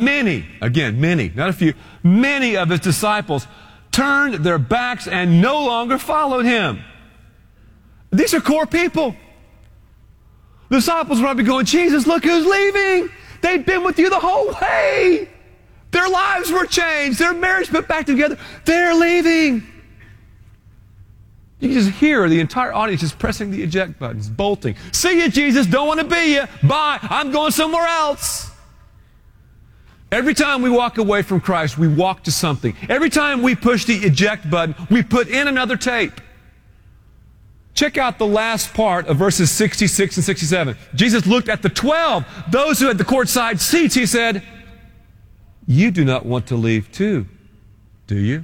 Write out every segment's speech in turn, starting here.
many, again, many, not a few, many of his disciples turned their backs and no longer followed him. These are core people. The disciples were probably going, Jesus, look who's leaving. They'd been with you the whole way. Their lives were changed. Their marriage put back together. They're leaving. You can just hear the entire audience just pressing the eject buttons, bolting. See you, Jesus. Don't want to be you. Bye. I'm going somewhere else. Every time we walk away from Christ, we walk to something. Every time we push the eject button, we put in another tape. Check out the last part of verses 66 and 67. Jesus looked at the 12, those who had the courtside seats. He said, you do not want to leave too, do you?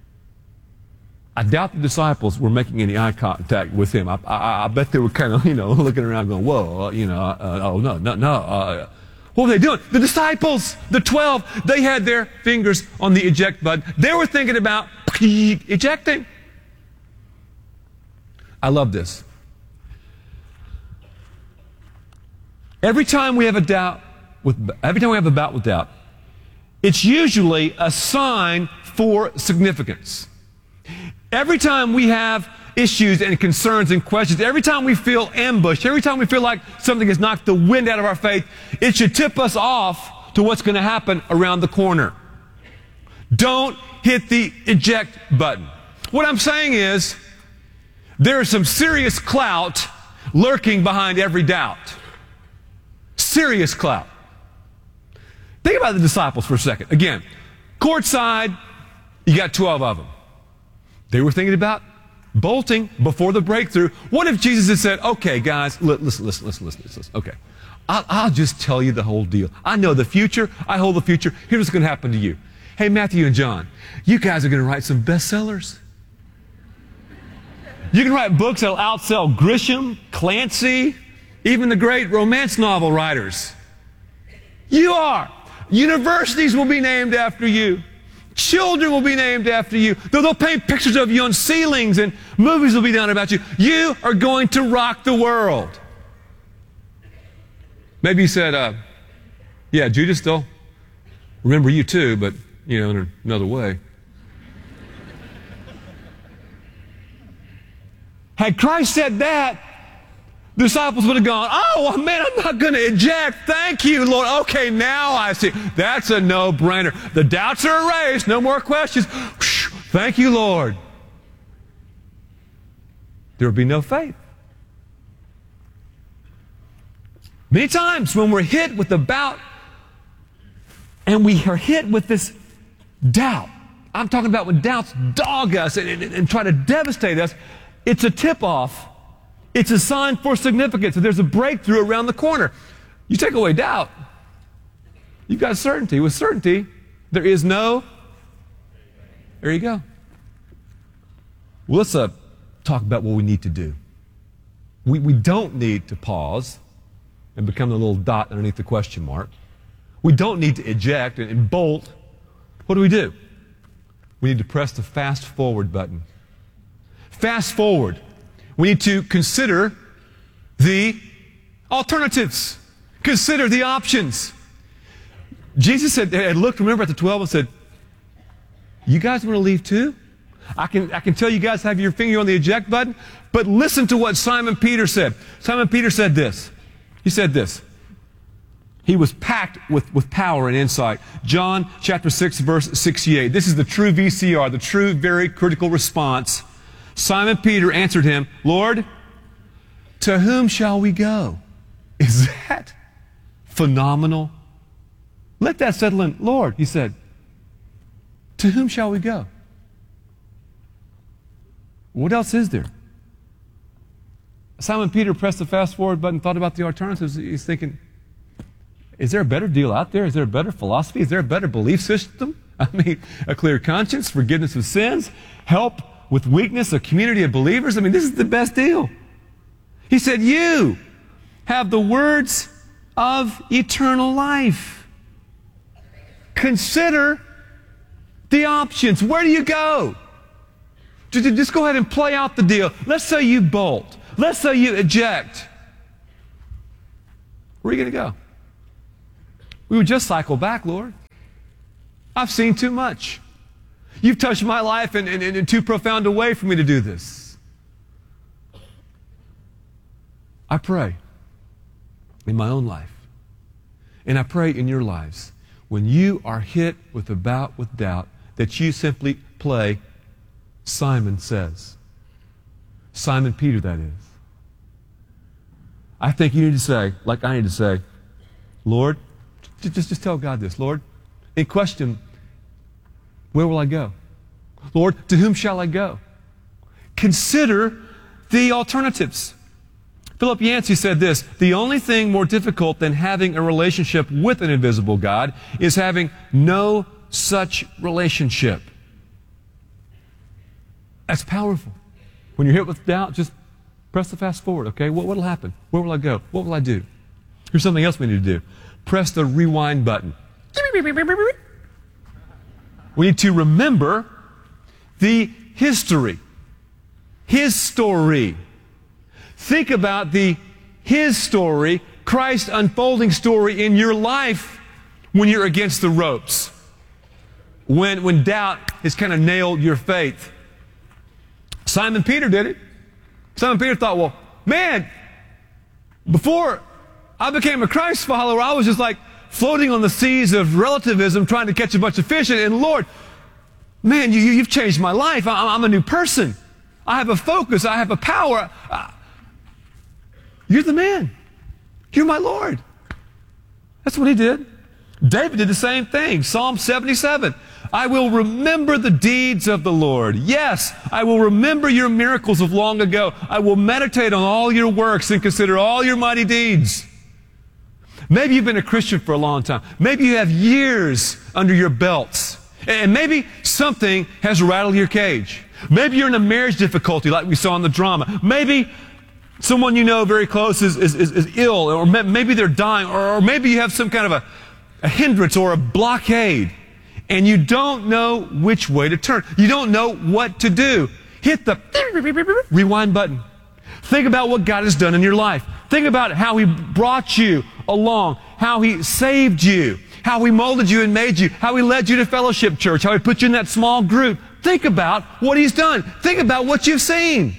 I doubt the disciples were making any eye contact with him. I bet they were kind of, looking around going, whoa, oh, no. What were they doing? The disciples, the 12, they had their fingers on the eject button. They were thinking about ejecting. I love this. Every time we have a bout with doubt, it's usually a sign for significance. Every time we have issues and concerns and questions, every time we feel ambushed, every time we feel like something has knocked the wind out of our faith, it should tip us off to what's going to happen around the corner. Don't hit the eject button. What I'm saying is, there is some serious clout lurking behind every doubt. Serious clout. Think about the disciples for a second. Again, courtside, you got 12 of them. They were thinking about bolting before the breakthrough. What if Jesus had said, okay, guys, listen. Okay, I'll just tell you the whole deal. I know the future. I hold the future. Here's what's going to happen to you. Hey, Matthew and John, you guys are going to write some bestsellers. You can write books that will outsell Grisham, Clancy, even the great romance novel writers. You are. Universities will be named after you. Children will be named after you. They'll paint pictures of you on ceilings and movies will be done about you. You are going to rock the world. Maybe you said, yeah, Judas, they'll remember you too, but, in another way. Had Christ said that, the disciples would have gone, oh, man, I'm not going to eject. Thank you, Lord. Okay, now I see. That's a no-brainer. The doubts are erased. No more questions. Thank you, Lord. There would be no faith. Many times when we're hit with the bout and we are hit with this doubt, I'm talking about when doubts dog us and try to devastate us, it's a tip-off. It's a sign for significance. So there's a breakthrough around the corner. You take away doubt, you've got certainty. With certainty, there is no... There you go. Well, let's talk about what we need to do. We don't need to pause and become the little dot underneath the question mark. We don't need to eject and bolt. What do? We need to press the fast forward button. Fast forward. We need to consider the alternatives. Consider the options. Jesus had looked, remember, at the 12 and said, you guys want to leave too? I can tell you guys have your finger on the eject button, but listen to what Simon Peter said. Simon Peter said this. He said this. He was packed with power and insight. John chapter 6, verse 68. This is the true VCR, the true, very critical response. Simon Peter answered him, Lord, to whom shall we go? Is that phenomenal? Let that settle in. Lord, he said, to whom shall we go? What else is there? Simon Peter pressed the fast forward button, thought about the alternatives. He's thinking, is there a better deal out there? Is there a better philosophy? Is there a better belief system? I mean, a clear conscience, forgiveness of sins, help with weakness, a community of believers. I mean, this is the best deal. He said, you have the words of eternal life. Consider the options. Where do you go? Just go ahead and play out the deal. Let's say you bolt. Let's say you eject. Where are you going to go? We would just cycle back, Lord. I've seen too much. You've touched my life in too profound a way for me to do this. I pray in my own life, and I pray in your lives, when you are hit with a bout with doubt, that you simply play Simon Says. Simon Peter, that is. I think you need to say, like I need to say, Lord, just tell God this, Lord, and question, where will I go? Lord, to whom shall I go? Consider the alternatives. Philip Yancey said this, the only thing more difficult than having a relationship with an invisible God is having no such relationship. That's powerful. When you're hit with doubt, just press the fast forward, okay? What will happen? Where will I go? What will I do? Here's something else we need to do. Press the rewind button. We need to remember the history, His story. Think about His story, Christ's unfolding story in your life when you're against the ropes, when doubt has kind of nailed your faith. Simon Peter did it. Simon Peter thought, well, man, before I became a Christ follower, I was just like floating on the seas of relativism trying to catch a bunch of fish. And Lord, man, you've changed my life. I'm a new person. I have a focus. I have a power. You're the man. You're my Lord. That's what he did. David did the same thing. Psalm 77. I will remember the deeds of the Lord. Yes, I will remember your miracles of long ago. I will meditate on all your works and consider all your mighty deeds. Maybe you've been a Christian for a long time. Maybe you have years under your belts. And maybe something has rattled your cage. Maybe you're in a marriage difficulty like we saw in the drama. Maybe someone you know very close is ill, or maybe they're dying, or maybe you have some kind of a hindrance or a blockade, and you don't know which way to turn. You don't know what to do. Hit the rewind button. Think about what God has done in your life. Think about how He brought you along, how He saved you, how He molded you and made you, how He led you to Fellowship Church, how He put you in that small group. Think about what He's done. Think about what you've seen.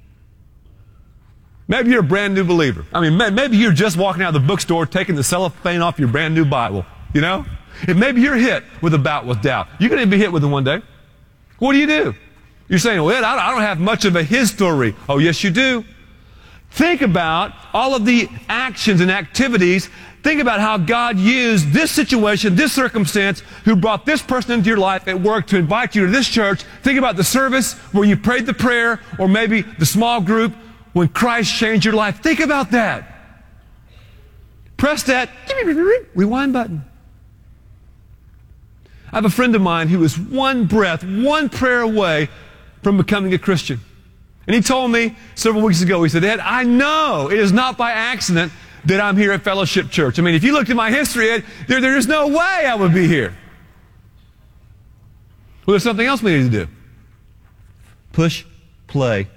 Maybe you're a brand new believer. I mean, maybe you're just walking out of the bookstore taking the cellophane off your brand new Bible, you know? And maybe you're hit with a bout with doubt. You're going to be hit with it one day. What do? You're saying, well, Ed, I don't have much of a history. Oh, yes, you do. Think about all of the actions and activities. Think about how God used this situation, this circumstance, who brought this person into your life at work to invite you to this church. Think about the service where you prayed the prayer, or maybe the small group when Christ changed your life. Think about that. Press that rewind button. I have a friend of mine who was one breath, one prayer away from becoming a Christian. And he told me several weeks ago, he said, Ed, I know it is not by accident that I'm here at Fellowship Church. I mean, if you looked at my history, Ed, there is no way I would be here. Well, there's something else we need to do. Push play.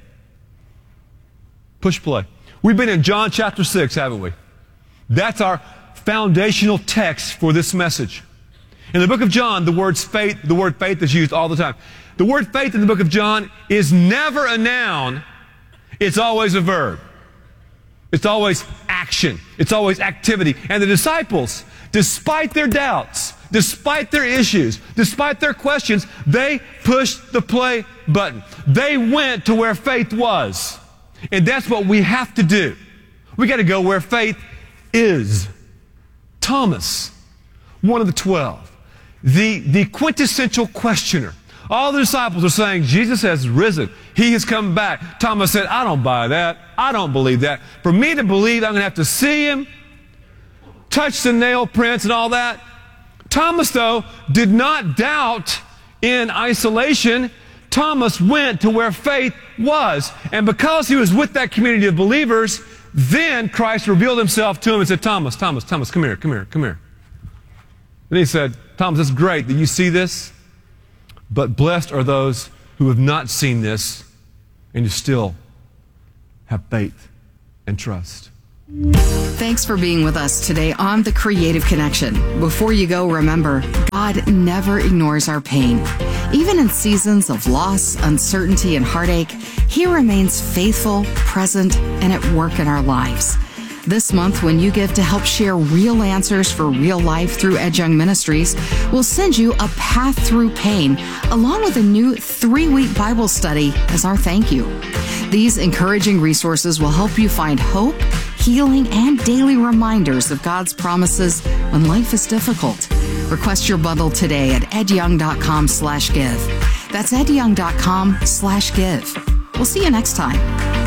Push play. We've been in John chapter 6, haven't we? That's our foundational text for this message. In the book of John, the word faith is used all the time. The word faith in the book of John is never a noun. It's always a verb. It's always action. It's always activity. And the disciples, despite their doubts, despite their issues, despite their questions, they pushed the play button. They went to where faith was. And that's what we have to do. We got to go where faith is. Thomas, one of the 12, the quintessential questioner. All the disciples are saying, Jesus has risen. He has come back. Thomas said, I don't buy that. I don't believe that. For me to believe, I'm going to have to see Him, touch the nail prints and all that. Thomas, though, did not doubt in isolation. Thomas went to where faith was. And because he was with that community of believers, then Christ revealed Himself to him and said, Thomas, come here. And He said, Thomas, it's great that you see this, but blessed are those who have not seen this and you still have faith and trust. Thanks for being with us today on The Creative Connection. Before you go, remember, God never ignores our pain. Even in seasons of loss, uncertainty, and heartache, He remains faithful, present, and at work in our lives. This month, when you give to help share real answers for real life through Ed Young Ministries, we'll send you a Path Through Pain, along with a new 3-week Bible study as our thank you. These encouraging resources will help you find hope, healing, and daily reminders of God's promises when life is difficult. Request your bundle today at edyoung.com/give. That's edyoung.com/give. We'll see you next time.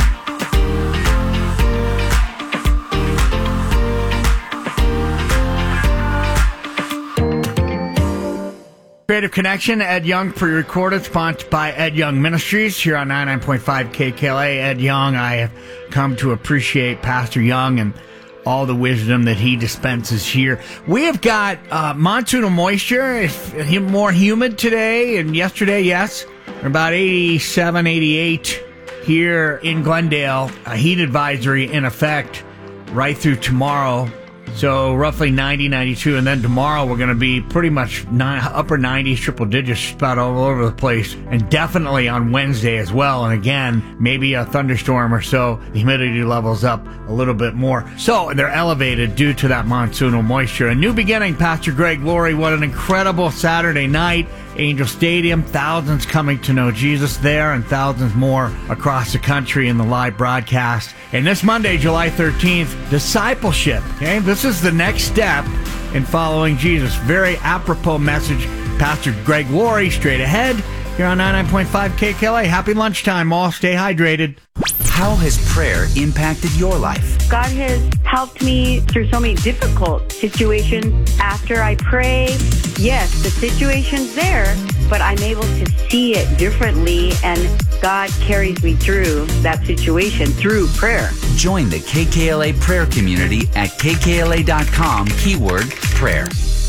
Creative Connection, Ed Young, pre-recorded, sponsored by Ed Young Ministries here on 99.5 KKLA. Ed Young, I have come to appreciate Pastor Young and all the wisdom that he dispenses here. We have got monsoonal moisture. It's more humid today and yesterday, yes. About 87, 88 here in Glendale. A heat advisory in effect right through tomorrow. So roughly 90, 92, and then tomorrow we're going to be pretty much upper 90s, triple digits, about all over the place, and definitely on Wednesday as well. And again, maybe a thunderstorm or so. The humidity levels up a little bit more. So they're elevated due to that monsoonal moisture. A new beginning, Pastor Greg Laurie. What an incredible Saturday night. Angel Stadium, thousands coming to know Jesus there and thousands more across the country in the live broadcast. And this Monday, July 13th, discipleship. Okay, this is the next step in following Jesus. Very apropos message. Pastor Greg Laurie, straight ahead here on 99.5 KKLA. Happy lunchtime, all. Stay hydrated. How has prayer impacted your life? God has helped me through so many difficult situations. After I pray, yes, the situation's there, but I'm able to see it differently, and God carries me through that situation through prayer. Join the KKLA prayer community at kkla.com, keyword prayer.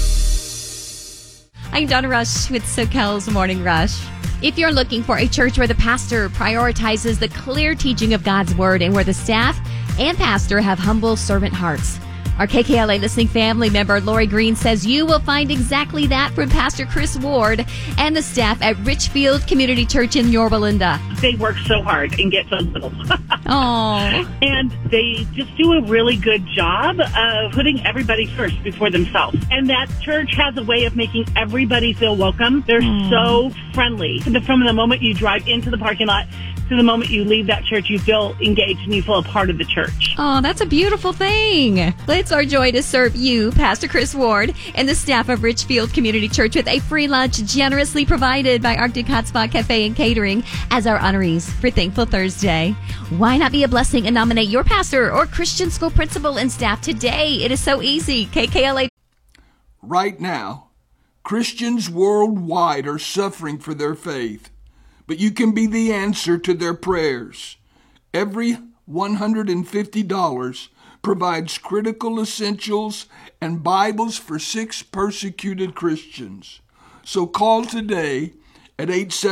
I'm Donna Rush with SoCal's Morning Rush. If you're looking for a church where the pastor prioritizes the clear teaching of God's Word and where the staff and pastor have humble servant hearts, our KKLA listening family member Lori Green says you will find exactly that from Pastor Chris Ward and the staff at Richfield Community Church in Yorba Linda. They work so hard and get so little. Oh. And they just do a really good job of putting everybody first before themselves. And that church has a way of making everybody feel welcome. They're so friendly. From the moment you drive into the parking lot to the moment you leave that church, you feel engaged and you feel a part of the church. Oh, that's a beautiful thing. It's our joy to serve you, Pastor Chris Ward, and the staff of Richfield Community Church with a free lunch generously provided by Arctic Hot Spot Cafe and Catering as our honorees for Thankful Thursday. Why not be a blessing and nominate your pastor or Christian school principal and staff today? It is so easy. KKLA. Right now, Christians worldwide are suffering for their faith, but you can be the answer to their prayers. Every $150 provides critical essentials and Bibles for 6 persecuted Christians. So call today at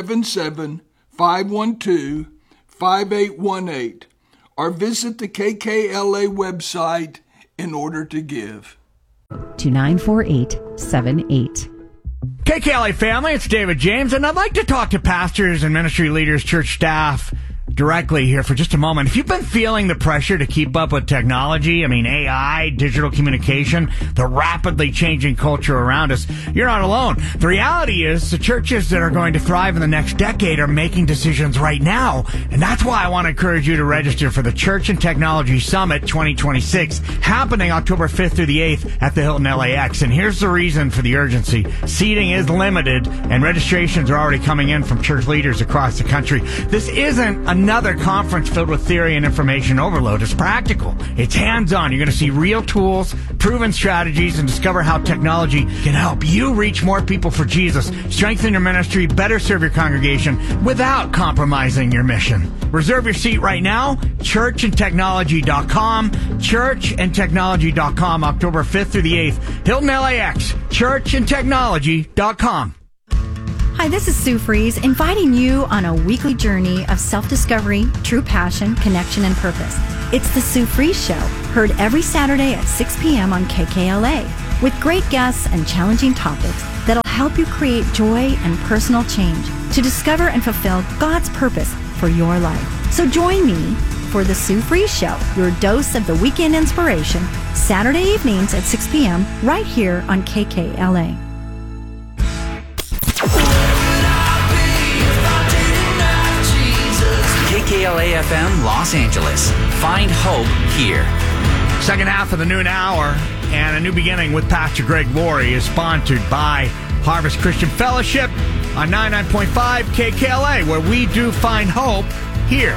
877-512-5818 or visit the KKLA website in order to give. 294878. KKLA family, it's David James, and I'd like to talk to pastors and ministry leaders, church staff, directly here for just a moment. If you've been feeling the pressure to keep up with technology, AI, digital communication, the rapidly changing culture around us, you're not alone. The reality is the churches that are going to thrive in the next decade are making decisions right now, and that's why I want to encourage you to register for the Church and Technology Summit 2026, happening October 5th through the 8th at the Hilton LAX. And here's the reason for the urgency. Seating is limited, and registrations are already coming in from church leaders across the country. This isn't another conference filled with theory and information overload. It's practical. It's hands-on. You're going to see real tools, proven strategies, and discover how technology can help you reach more people for Jesus, strengthen your ministry, better serve your congregation without compromising your mission. Reserve your seat right now, churchandtechnology.com, churchandtechnology.com, October 5th through the 8th, Hilton LAX, churchandtechnology.com. Hi, this is Sue Fries, inviting you on a weekly journey of self-discovery, true passion, connection, and purpose. It's The Sue Fries Show, heard every Saturday at 6 p.m. on KKLA, with great guests and challenging topics that'll help you create joy and personal change to discover and fulfill God's purpose for your life. So join me for The Sue Fries Show, your dose of the weekend inspiration, Saturday evenings at 6 p.m. right here on KKLA. KKLA FM Los Angeles. Find hope here. Second half of the noon hour and a new beginning with Pastor Greg Laurie is sponsored by Harvest Christian Fellowship on 99.5 KKLA, where we do find hope here.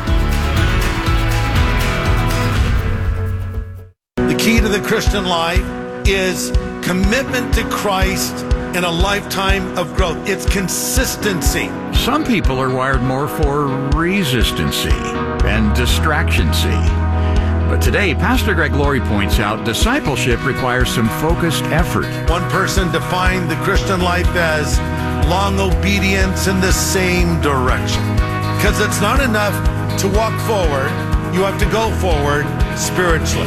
The key to the Christian life is commitment to Christ and a lifetime of growth. It's consistency. Some people are wired more for resistancy and distractioncy. But today, Pastor Greg Laurie points out discipleship requires some focused effort. One person defined the Christian life as long obedience in the same direction. Because it's not enough to walk forward. You have to go forward spiritually.